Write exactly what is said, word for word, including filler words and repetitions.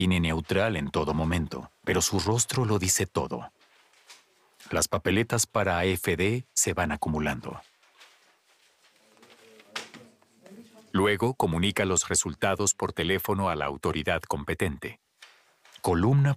y ni neutral en todo momento, pero su rostro lo dice todo. Las papeletas para A F D se van acumulando. Luego comunica los resultados por teléfono a la autoridad competente. Columna